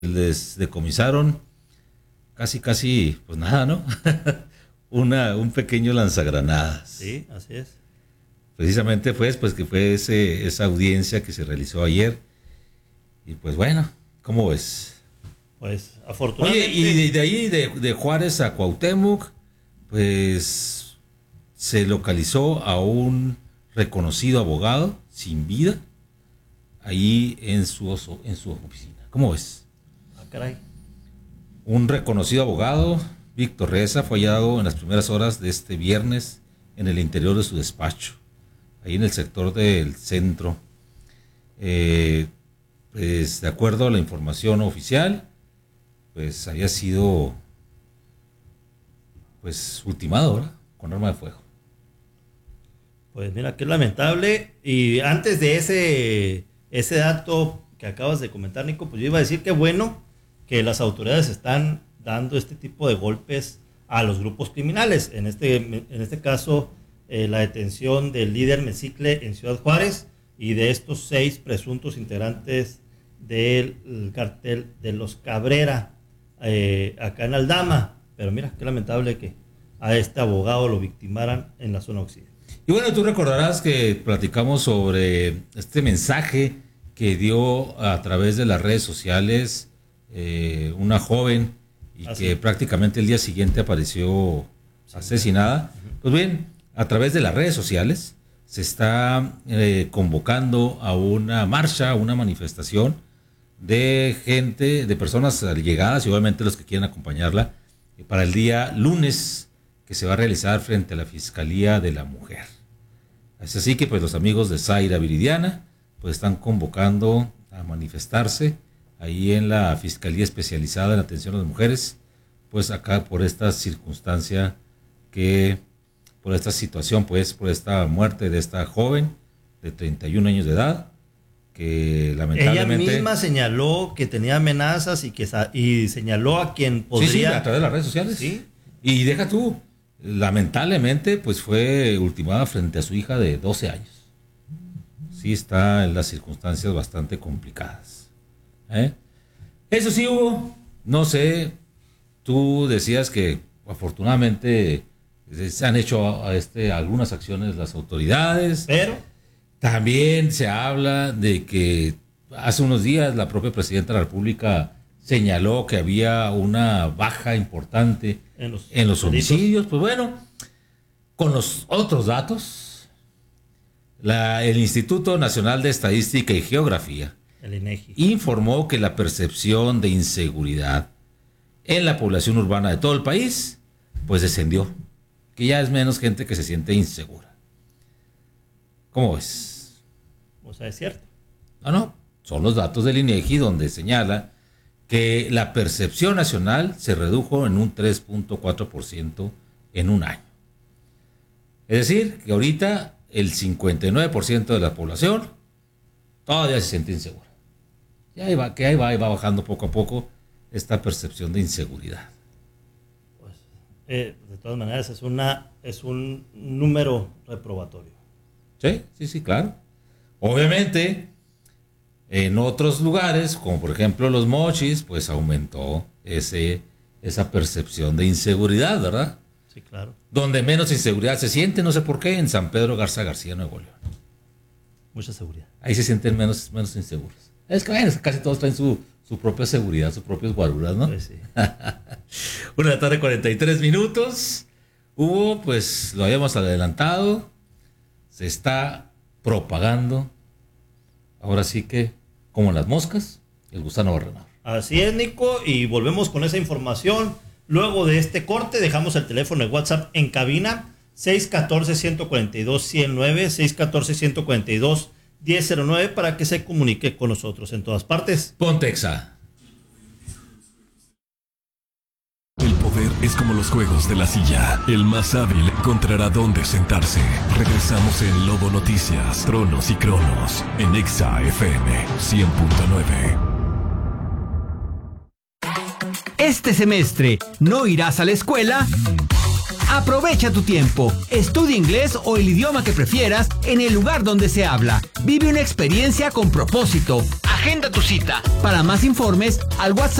les decomisaron casi, pues nada, ¿no? Un pequeño lanzagranadas. Sí, así es. Precisamente pues que fue esa audiencia que se realizó ayer. Y pues bueno, ¿cómo ves? Pues afortunadamente. Oye, y de ahí, de Juárez a Cuauhtémoc, pues se localizó a un reconocido abogado sin vida ahí en su oficina. ¿Cómo ves? Ah, caray. Un reconocido abogado, Víctor Reza, fue hallado en las primeras horas de este viernes en el interior de su despacho, ahí en el sector del centro. Pues de acuerdo a la información oficial, pues había sido pues ultimado, ¿verdad? Con arma de fuego. Pues mira, qué lamentable. Y antes de ese dato que acabas de comentar, Nico, pues yo iba a decir que bueno que las autoridades están dando este tipo de golpes a los grupos criminales. En este caso, la detención del líder Mexicle en Ciudad Juárez y de estos 6 presuntos integrantes del cartel de los Cabrera acá en Aldama. Pero mira, qué lamentable que a este abogado lo victimaran en la zona occidente. Y bueno, tú recordarás que platicamos sobre este mensaje que dio a través de las redes sociales una joven y que prácticamente el día siguiente apareció asesinada. Pues bien, a través de las redes sociales se está convocando a una marcha, a una manifestación de gente, de personas allegadas y obviamente los que quieran acompañarla para el día lunes que se va a realizar frente a la Fiscalía de la Mujer. Es así que pues los amigos de Zaira Viridiana pues están convocando a manifestarse ahí en la Fiscalía Especializada en Atención a las Mujeres, pues acá por esta circunstancia por esta situación, pues por esta muerte de esta joven de 31 años de edad, que lamentablemente... Ella misma señaló que tenía amenazas y señaló a quien podría... Sí, a través de las redes sociales. Sí. Y deja tú, lamentablemente pues fue ultimada frente a su hija de 12 años. Sí está en las circunstancias bastante complicadas. Eso sí, Hugo, no sé, tú decías que afortunadamente se han hecho algunas acciones las autoridades, pero también se habla de que hace unos días la propia Presidenta de la República señaló que había una baja importante en los homicidios. Pues bueno, con los otros datos, el Instituto Nacional de Estadística y Geografía, el INEGI, informó que la percepción de inseguridad en la población urbana de todo el país pues descendió, que ya es menos gente que se siente insegura. ¿Cómo ves? O sea, es cierto. No, son los datos del INEGI donde señala que la percepción nacional se redujo en un 3.4% en un año. Es decir, que ahorita el 59% de la población todavía se siente insegura. Y ahí va bajando poco a poco esta percepción de inseguridad. Pues, de todas maneras, es un número reprobatorio. Sí, claro. Obviamente, en otros lugares, como por ejemplo Los Mochis, pues aumentó esa percepción de inseguridad, ¿verdad? Sí, claro. Donde menos inseguridad se siente, no sé por qué, en San Pedro Garza García, Nuevo León. Mucha seguridad. Ahí se sienten menos inseguros. Es que bueno, casi todos traen su propia seguridad, sus propios guaruras, ¿no? Pues sí. 1:43 PM. Hubo, pues lo habíamos adelantado, se está propagando, ahora sí que, como las moscas, el gusano barrenador. Así es, Nico, y volvemos con esa información. Luego de este corte, dejamos el teléfono de WhatsApp en cabina, 614-142-109, 614-142-1009, para que se comunique con nosotros en todas partes. Pontexa. El poder es como los juegos de la silla. El más hábil encontrará dónde sentarse. Regresamos en Lobo Noticias, Tronos y Cronos, en Exa FM 100.9. Este semestre, ¿no irás a la escuela? Aprovecha tu tiempo, estudia inglés o el idioma que prefieras en el lugar donde se habla. Vive una experiencia con propósito, Agenda tu cita. Para más informes, al WhatsApp